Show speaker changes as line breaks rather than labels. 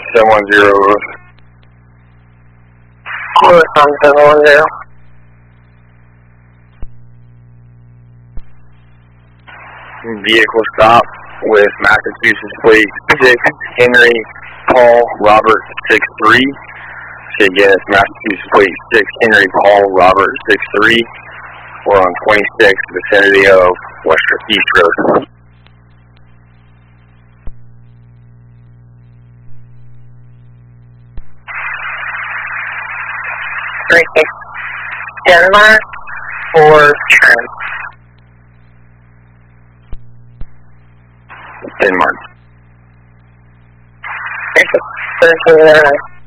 710 Rose.
Coruscant 710.
Vehicle stop with Massachusetts plate 6 Henry Paul Robert 63. So again, it's Massachusetts plate 6 Henry Paul Robert 63. We're on 26, vicinity of East Road.
Denmark or Trent?
Denmark.
Thank you.